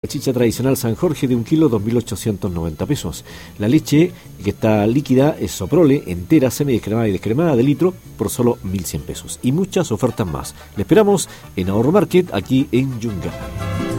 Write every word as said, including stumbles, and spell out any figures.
chicha tradicional San Jorge de un kilo, dos mil ochocientos noventa pesos. La leche que está líquida es Soprole, entera, semidescremada y descremada de litro, por solo mil cien pesos. Y muchas ofertas más. Le esperamos en Ahorro Market, aquí en Yungay.